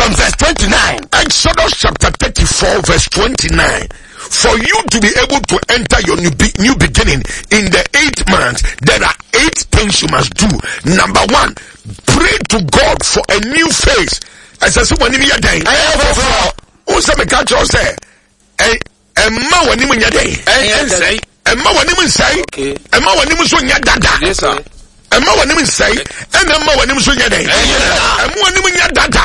from verse 29. Exodus chapter 34 verse 29. For you to be able to enter your new beginning in the 8th month, there are 8 things you must do. Number 1, pray to God for a new phase. As I said, when you are dying, I have also a culture say, Emma when you are dying, Emma when you say, Emma when you say, Emma when you say, and Emma when you say, Emma when you say, Emma when you dada.